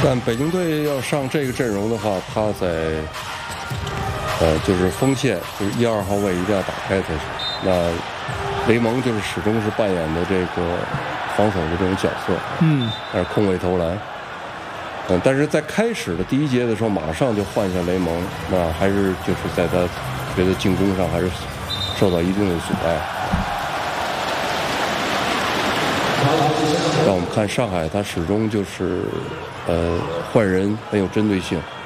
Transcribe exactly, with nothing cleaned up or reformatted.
但北京队要上这个阵容的话，他在呃就是锋线，就是一二号位一定要打开才行。那雷蒙就是始终是扮演的这个防守的这种角色， 嗯， 还是空位投篮。嗯，但是在开始的第一节的时候，马上就换下雷蒙，那还是就是在他觉得进攻上还是受到一定的阻碍。让我们看上海，他始终就是呃换人很有针对性。